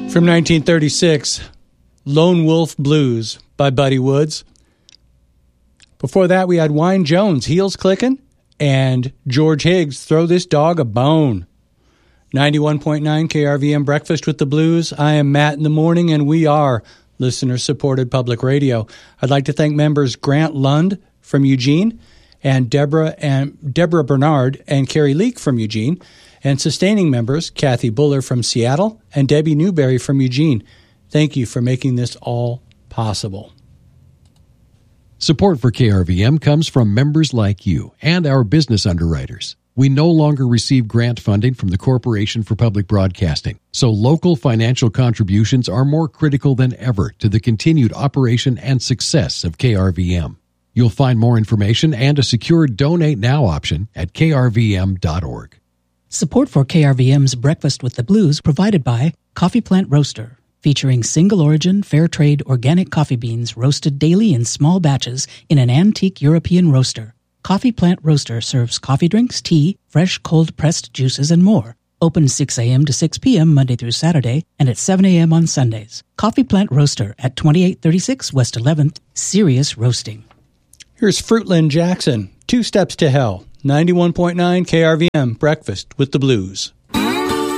From 1936, Lone Wolf Blues by Buddy Woods. Before that, we had Wyn Jones, Heels Clickin', and George Higgs, Throw This Dog a Bone. 91.9 KRVM Breakfast with the Blues. I am Matt in the morning, and we are listener-supported public radio. I'd like to thank members Grant Lund from Eugene, and Deborah Bernard and Carrie Leake from Eugene, and sustaining members Kathy Buller from Seattle and Debbie Newberry from Eugene. Thank you for making this all possible. Support for KRVM comes from members like you and our business underwriters. We no longer receive grant funding from the Corporation for Public Broadcasting, so local financial contributions are more critical than ever to the continued operation and success of KRVM. You'll find more information and a secure Donate Now option at krvm.org. Support for KRVM's Breakfast with the Blues provided by Coffee Plant Roaster, featuring single-origin, fair-trade, organic coffee beans roasted daily in small batches in an antique European roaster. Coffee Plant Roaster serves coffee drinks, tea, fresh cold-pressed juices, and more. Open 6 a.m. to 6 p.m. Monday through Saturday and at 7 a.m. on Sundays. Coffee Plant Roaster at 2836 West 11th, Serious Roasting. Here's Fruitland Jackson, Two Steps to Hell. 91.9 KRVM Breakfast with the Blues.